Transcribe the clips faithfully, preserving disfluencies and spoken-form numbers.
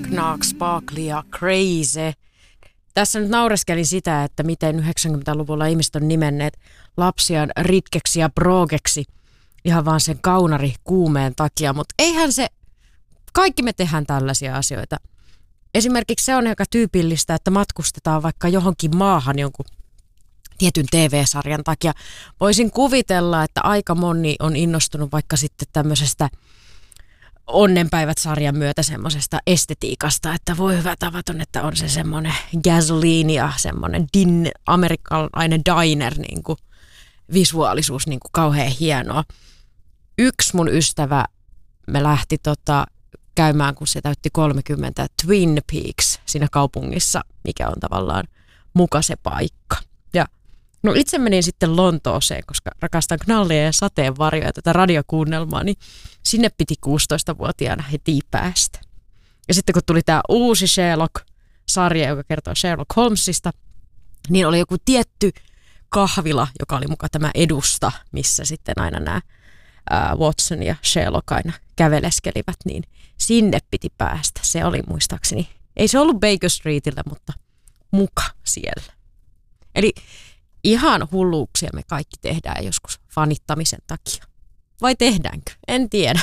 Knock, Sparkly ja Crazy. Tässä nyt naureskelin sitä, että miten yhdeksänkymmentäluvulla ihmiset on nimenneet lapsiaan Ritkeksi ja Brogeksi ihan vaan sen kaunari kuumeen takia, mutta eihän se, kaikki me tehdään tällaisia asioita. Esimerkiksi se on aika tyypillistä, että matkustetaan vaikka johonkin maahan jonkun tietyn T V-sarjan takia. Voisin kuvitella, että aika moni on innostunut vaikka sitten tämmöisestä Onnenpäivät-sarjan myötä semmoisesta estetiikasta, että voi hyvä tavaton, että on se semmoinen gasoline ja semmoinen din, amerikkalainen diner niin kuin visuaalisuus niin kuin kauhean hienoa. Yksi mun ystävä, me lähti tota, käymään, kun se täytti kolmekymmentä, Twin Peaks siinä kaupungissa, mikä on tavallaan muka se paikka. Ja no itse menin sitten Lontooseen, koska rakastan knallia ja sateenvarjoja ja tätä radiokuunnelmaa, niin sinne piti kuusitoistavuotiaana heti päästä. Ja sitten kun tuli tämä uusi Sherlock-sarja, joka kertoo Sherlock Holmesista, niin oli joku tietty kahvila, joka oli muka tämä edusta, missä sitten aina nämä ää, Watson ja Sherlock aina käveleskelivät, niin sinne piti päästä. Se oli muistaakseni, ei se ollut Baker Streetillä, mutta muka siellä. Eli ihan hulluuksia me kaikki tehdään joskus fanittamisen takia. Vai tehdäänkö? En tiedä.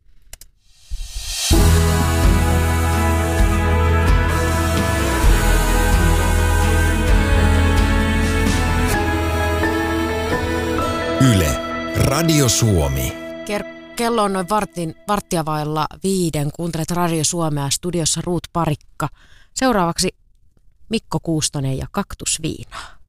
Yle, Radio Suomi. Ker- kello on noin vartin, varttia vailla viiden. Kuuntelet Radio Suomea, studiossa Ruut Parikka. Seuraavaksi Mikko Kuustonen ja Kaktusviinaa.